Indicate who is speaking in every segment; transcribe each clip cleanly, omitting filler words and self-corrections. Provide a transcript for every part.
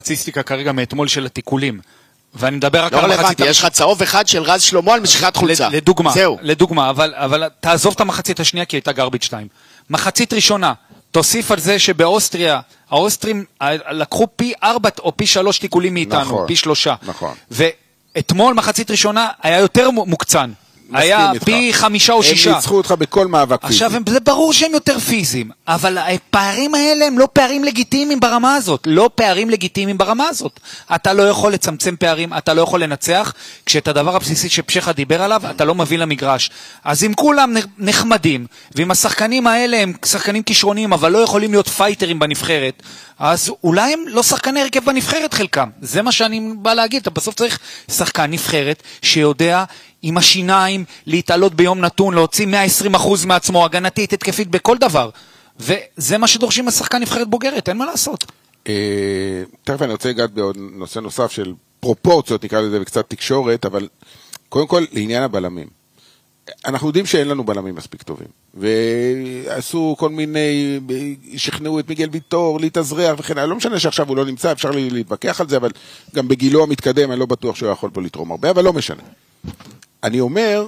Speaker 1: סטטיסטיקה כרגע מאתמול של התיקולים, ואני מדבר רק
Speaker 2: על מחצית. יש לך צהוב אחד של רז שלמה על משיכת חולצה.
Speaker 1: לדוגמה, אבל תעזוב את המחצית השנייה כי הייתה גרביץ' 2. מחצית ראשונה, תוסיף על זה שבאוסטריה, האוסטרים לקחו פי 4 או פי 3 תיקולים מאיתנו, פי 3.
Speaker 3: נכון.
Speaker 1: ואתמול מחצית ראשונה היה יותר מוקצן. היה פי 5 או 6.
Speaker 3: הם ניצחו אותך בכל מאבק פיזי.
Speaker 1: עכשיו, זה ברור שהם יותר פיזיים, אבל הפערים האלה הם לא פערים לגיטימיים ברמה הזאת. לא פערים לגיטימיים ברמה הזאת. אתה לא יכול לצמצם פערים, אתה לא יכול לנצח, כשאת הדבר הבסיסי שפשחה דיבר עליו, אתה לא מביא למגרש. אז אם כולם נחמדים, ואם השחקנים האלה הם שחקנים כישרוניים, אבל לא יכולים להיות פייטרים בנבחרת, אז אולי הם לא שחקני הרכב בנבחרת חלקם. זה מה שאני בא להגיד. אתה בסוף צריך שחקן נבחרת שיודע עם השיניים להתעלות ביום נתון, להוציא 120% מעצמו, הגנתית, התקפית, בכל דבר. וזה מה שדורשים השחקן נבחרת בוגרת, אין מה לעשות.
Speaker 3: תכף אני רוצה לגעת בעוד נושא נוסף של פרופורציות, נקרא לזה, וקצת תקשורת, אבל קודם כל לעניין הבלמים. אנחנו יודעים שאין לנו בלמים מספיק טובים, ועשו כל מיני, שכנעו את מיגל ויטור, להתאזרח וכן, לא משנה שעכשיו הוא לא נמצא, אפשר להתווכח על זה, אבל גם בגילו המתקדם, אני לא בטוח שהוא יכול פה לתרום הרבה, אבל לא משנה. אני אומר,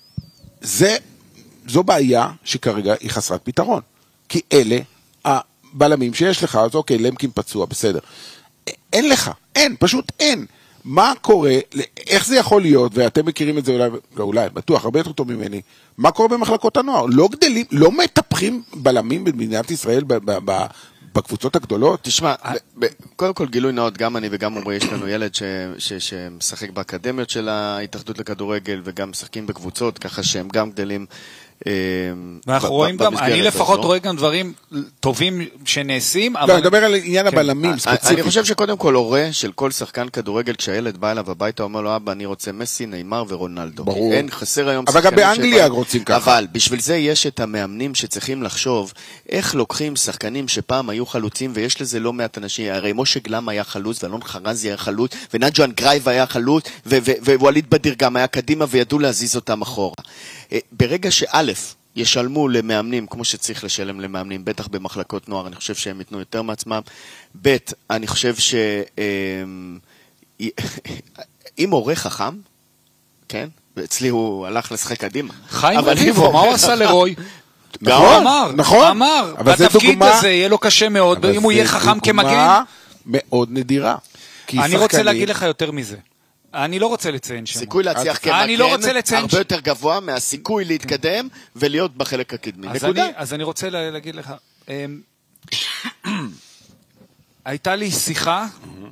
Speaker 3: זו בעיה שכרגע היא חסרת פתרון, כי אלה הבלמים שיש לך, אז אוקיי, למקין פצוע, בסדר. אין לך, אין, פשוט אין. מה קורה, איך זה יכול להיות, ואתם מכירים את זה אולי, בטוח, הרבה יותר טוב ממני, מה קורה במחלקות הנוער? לא גדלים, לא מטפחים בלמים במדינת ישראל בקבוצות הגדולות?
Speaker 2: תשמע, קודם כל גילוי נאות, גם אני וגם עומרי, יש לנו ילד שמשחק באקדמיות של ההתאחדות לכדורגל, וגם משחקים בקבוצות, ככה שהם גם גדלים.
Speaker 1: ואנחנו רואים גם, אני לפחות רואה גם דברים טובים שנעשים.
Speaker 3: לא, אני מדבר על עניין הבלמים ספציפית.
Speaker 2: אני חושב שקודם כל הורה של כל שחקן כדורגל, כשהילד בא אליו הביתה, אומר לו, אבא, אני רוצה מסי, ניימר ורונלדו.
Speaker 3: ברור.
Speaker 2: אין, חסר היום
Speaker 3: אבל גם באנגליה רוצים ככה.
Speaker 2: אבל בשביל זה יש את המאמנים שצריכים לחשוב איך לוקחים שחקנים שפעם היו חלוצים, ויש לזה לא מעט אנשים, הרי משה גלם היה חלוץ, ואלון חרזי היה חלוץ, ונג'ואן גרייב היה חלוץ, ווליד בדיר גם היה קדימה, וידעו להזיז אותם אחורה. ברגע שא' ישלמו למאמנים כמו שצריך לשלם למאמנים, בטח במחלקות נוער, אני חושב שהם ייתנו יותר מעצמם. ב', אני חושב אם הורה חכם, כן? אצלי הוא הלך לשחק קדימה.
Speaker 1: חיים רביבו, מה הוא עשה לרוי?
Speaker 3: נכון,
Speaker 1: אמר, בתפקיד הזה יהיה לו קשה מאוד, אם הוא יהיה חכם כמגן.
Speaker 3: אבל זה דוגמה מאוד נדירה.
Speaker 1: אני רוצה להגיד לך יותר מזה. אני לא רוצה לציין שם.
Speaker 2: סיכוי להצליח כמגן הרבה יותר גבוה מהסיכוי להתקדם ולהיות בחלק הקדמי. נקודה.
Speaker 1: אז אני רוצה להגיד לך, הייתה לי שיחה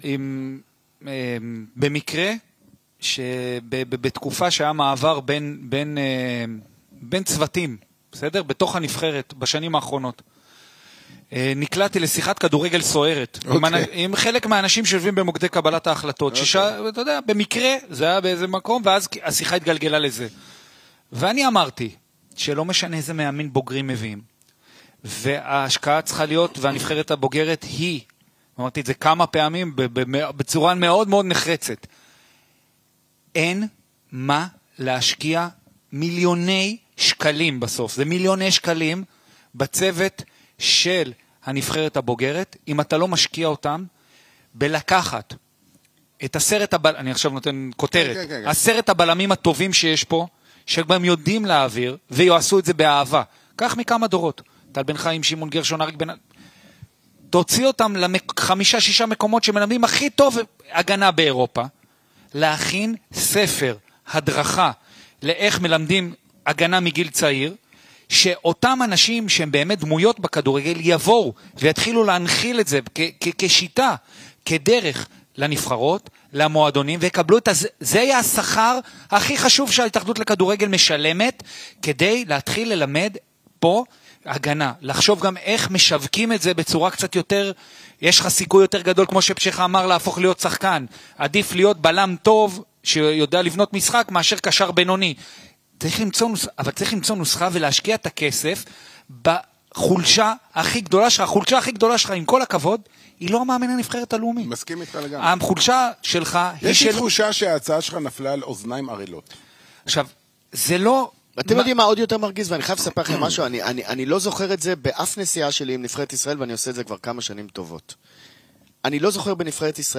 Speaker 1: במקרה שבתקופה שהיה מעבר בין צוותים, בסדר? בתוך הנבחרת בשנים האחרונות. נקלעתי לשיחת כדורגל סוערת עם חלק מהאנשים שיושבים במוקדי קבלת ההחלטות, אתה יודע, במקרה זה היה באיזה מקום, ואז השיחה התגלגלה לזה. ואני אמרתי שלא משנה איזה מאמין בוגרים מביאים, וההשקעה צריכה להיות, והנבחרת הבוגרת היא, אמרתי את זה כמה פעמים בצורה מאוד מאוד נחרצת, אין מה להשקיע מיליוני שקלים בסוף, זה מיליוני שקלים בצוות של הנבחרת הבוגרת, אם אתה לא משקיע אותם, בלקחת את אני עכשיו נותן כותרת, 10 הבלמים הטובים שיש פה, שגם יודעים להעביר, ויעשו את זה באהבה. כך מכמה דורות. טל בן חיים, שמעון גרשון, אריק בן... תוציא אותם ל5-6 מקומות שמלמדים הכי טוב הגנה באירופה, להכין ספר, הדרכה, לאיך מלמדים הגנה מגיל צעיר, שאותם אנשים שהם באמת דמויות בכדורגל יבואו ויתחילו להנחיל את זה כשיטה, כדרך לנבחרות, למועדונים, ויקבלו את זה יהיה השכר הכי חשוב שההתאחדות לכדורגל משלמת, כדי להתחיל ללמד פה הגנה, לחשוב גם איך משווקים את זה בצורה קצת יותר, יש לך סיכוי יותר גדול, כמו שפשחה אמר, להפוך להיות שחקן, עדיף להיות בלם טוב, שיודע לבנות משחק, מאשר קשר בינוני. אבל צריך למצוא נוסחה ולהשקיע את הכסף בחולשה הכי גדולה שלך. החולשה הכי גדולה שלך, עם כל הכבוד, היא לא המאמן הנבחרת הלאומי.
Speaker 3: מסכים איתך לגמרי.
Speaker 1: החולשה שלך היא
Speaker 3: יש לי תחושה שההצעה שלך נפלה על אוזניים ערלות.
Speaker 1: עכשיו, זה לא...
Speaker 2: אתם יודעים מה עוד יותר מרגיז, ואני חייב לספר לכם משהו, אני לא זוכר את זה באף נסיעה שלי עם נבחרת ישראל, ואני עושה את זה כבר כמה שנים טובות. אני לא זוכר בנבחרת ישראל